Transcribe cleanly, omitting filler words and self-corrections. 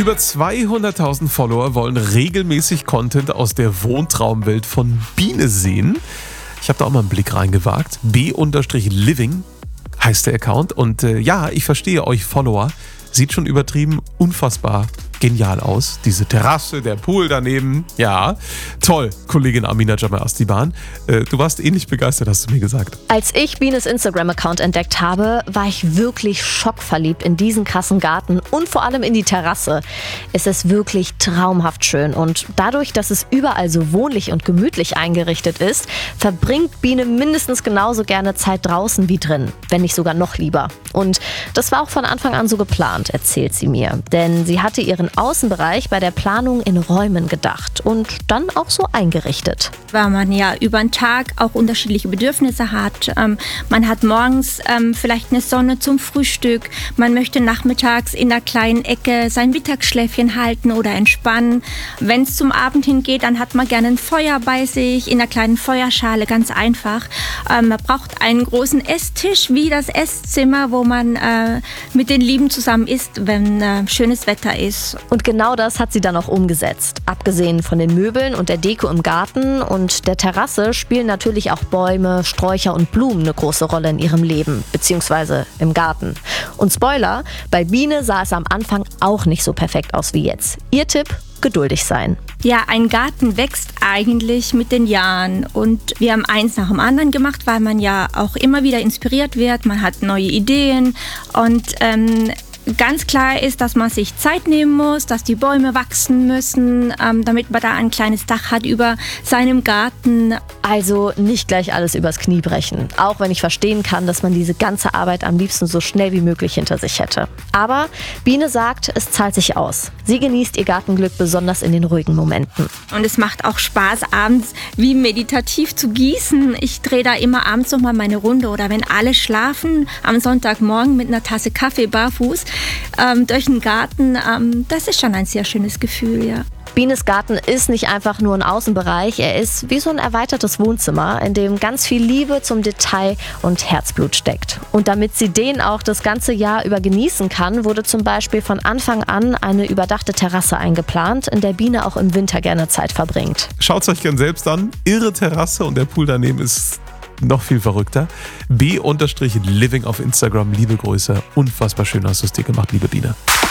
Über 200.000 Follower wollen regelmäßig Content aus der Wohntraumwelt von Biene sehen. Ich habe da auch mal einen Blick reingewagt. B_living heißt der Account. Und ja, ich verstehe euch Follower. Sieht schon übertrieben unfassbar genial aus. Diese Terrasse, der Pool daneben. Ja, toll, Kollegin Amina Jammer-Astiban. Du warst ähnlich begeistert, hast du mir gesagt. Als ich Bienes Instagram-Account entdeckt habe, war ich wirklich schockverliebt in diesen krassen Garten und vor allem in die Terrasse. Es ist wirklich traumhaft schön und dadurch, dass es überall so wohnlich und gemütlich eingerichtet ist, verbringt Biene mindestens genauso gerne Zeit draußen wie drin, wenn nicht sogar noch lieber. Und das war auch von Anfang an so geplant, erzählt sie mir. Denn sie hatte ihren Außenbereich bei der Planung in Räumen gedacht und dann auch so eingerichtet. Weil man ja über den Tag auch unterschiedliche Bedürfnisse hat. Man hat morgens vielleicht eine Sonne zum Frühstück. Man möchte nachmittags in einer kleinen Ecke sein Mittagsschläfchen halten oder entspannen. Wenn es zum Abend hingeht, dann hat man gerne ein Feuer bei sich, in einer kleinen Feuerschale, ganz einfach. Man braucht einen großen Esstisch wie das Esszimmer, wo man mit den Lieben zusammen isst, wenn schönes Wetter ist. Und genau das hat sie dann auch umgesetzt. Abgesehen von den Möbeln und der Deko im Garten und der Terrasse spielen natürlich auch Bäume, Sträucher und Blumen eine große Rolle in ihrem Leben, beziehungsweise im Garten. Und Spoiler, bei Biene sah es am Anfang auch nicht so perfekt aus wie jetzt. Ihr Tipp? Geduldig sein. Ja, ein Garten wächst eigentlich mit den Jahren und wir haben eins nach dem anderen gemacht, weil man ja auch immer wieder inspiriert wird, man hat neue Ideen und ganz klar ist, dass man sich Zeit nehmen muss, dass die Bäume wachsen müssen, damit man da ein kleines Dach hat über seinem Garten. Also nicht gleich alles übers Knie brechen, auch wenn ich verstehen kann, dass man diese ganze Arbeit am liebsten so schnell wie möglich hinter sich hätte. Aber Biene sagt, es zahlt sich aus. Sie genießt ihr Gartenglück besonders in den ruhigen Momenten. Und es macht auch Spaß, abends wie meditativ zu gießen. Ich drehe da immer abends nochmal meine Runde oder wenn alle schlafen, am Sonntagmorgen mit einer Tasse Kaffee barfuß durch den Garten. Das ist schon ein sehr schönes Gefühl, ja. Bienes Garten ist nicht einfach nur ein Außenbereich, er ist wie so ein erweitertes Wohnzimmer, in dem ganz viel Liebe zum Detail und Herzblut steckt. Und damit sie den auch das ganze Jahr über genießen kann, wurde zum Beispiel von Anfang an eine überdachte Terrasse eingeplant, in der Biene auch im Winter gerne Zeit verbringt. Schaut es euch gern selbst an. Irre Terrasse und der Pool daneben ist noch viel verrückter. B_living auf Instagram. Liebe Grüße. Unfassbar schön hast du es dir gemacht, liebe Biene.